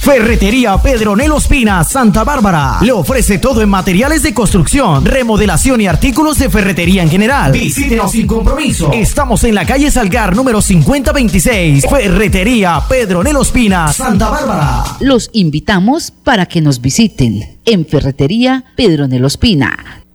Ferretería Pedronel Ospina, Santa Bárbara. Le ofrece todo en materiales de construcción, remodelación y artículos de ferretería en general. Visítenos sin compromiso. Estamos en la calle Salgar, número 5026. Ferretería Pedronel Ospina, Santa Bárbara. Los invitamos para que nos visiten en Ferretería Pedronel Ospina.